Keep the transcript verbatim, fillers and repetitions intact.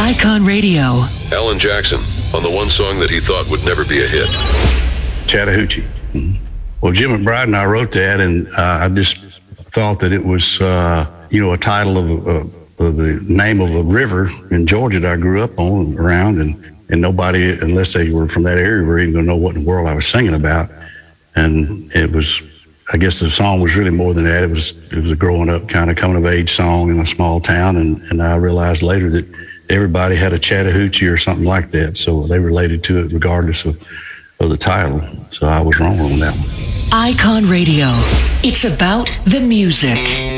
Icon Radio. Alan Jackson on the one song that he thought would never be a hit. Chattahoochee. Mm-hmm. Well, Jim McBride and I wrote that, and uh, I just thought that it was, uh, you know, a title of, uh, of the name of a river in Georgia that I grew up on around, and, and nobody, unless they were from that area, were even going to know what in the world I was singing about. And it was, I guess the song was really more than that. It was it was a growing up, kind of coming of age song in a small town, and, and I realized later that everybody had a Chattahoochee or something like that, so they related to it regardless of, of the title. So I was wrong on that one. Icon Radio. It's about the music.